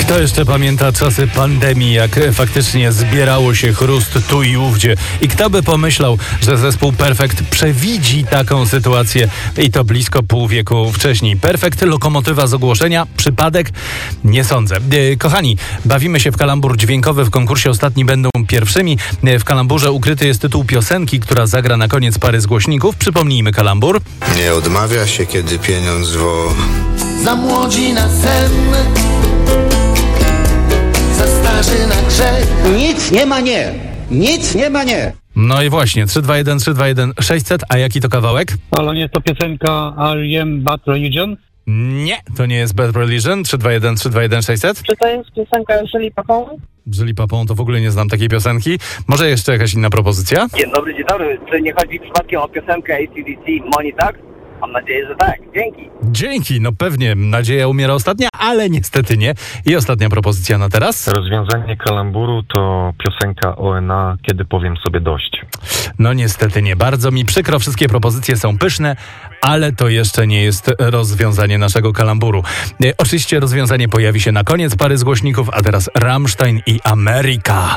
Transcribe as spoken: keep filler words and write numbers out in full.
Kto jeszcze pamięta czasy pandemii, jak faktycznie zbierało się chrust tu i ówdzie? I kto by pomyślał, że zespół Perfekt przewidzi taką sytuację i to blisko pół wieku wcześniej? Perfekt, lokomotywa z ogłoszenia, przypadek? Nie sądzę. E, kochani, bawimy się w kalambur dźwiękowy. W konkursie Ostatni będą pierwszymi. E, w kalamburze ukryty jest tytuł piosenki, która zagra na koniec pary z głośników. Przypomnijmy kalambur. Nie odmawia się, kiedy pieniądz wo. Za młodzi na sen, za starzy na grzech. Nic nie ma nie. Nic nie ma nie. No i właśnie, trzy dwa jeden, trzy dwa jeden, sześćset, a jaki to kawałek? Ale nie jest to piosenka R E M Bad Religion? Nie, to nie jest Bad Religion. trzy dwa jeden, trzy dwa jeden, sześćset. Czy to jest piosenka Jeżeli Papą? Brzeli papą, to w ogóle nie znam takiej piosenki. Może jeszcze jakaś inna propozycja? Dzień dobry, dzień dobry. Czy nie chodzi przypadkiem o piosenkę A C D C Money Tak? Mam nadzieję, że tak. Dzięki. Dzięki, no pewnie. Nadzieja umiera ostatnia, ale niestety nie. I ostatnia propozycja na teraz? Rozwiązanie kalamburu to piosenka O N A Kiedy powiem sobie dość. No niestety nie. Bardzo mi przykro, wszystkie propozycje są pyszne, ale to jeszcze nie jest rozwiązanie naszego kalamburu. E, oczywiście rozwiązanie pojawi się na koniec pary z głośników, a teraz Rammstein i Ameryka.